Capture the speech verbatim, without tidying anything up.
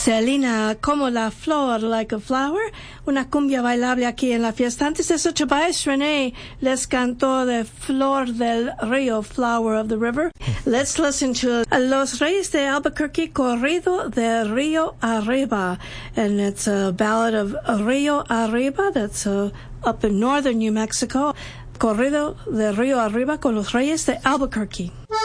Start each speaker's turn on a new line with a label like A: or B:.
A: Selena, como la flor, like a flower, una cumbia bailable aquí en la fiesta. Antes de eso, Tobias René les cantó de Flor del Río, Flower of the River. Let's listen to Los Reyes de Albuquerque, Corrido de Río Arriba. And it's a ballad of Río Arriba that's uh, up in northern New Mexico. Corrido de Río Arriba con Los Reyes de Albuquerque.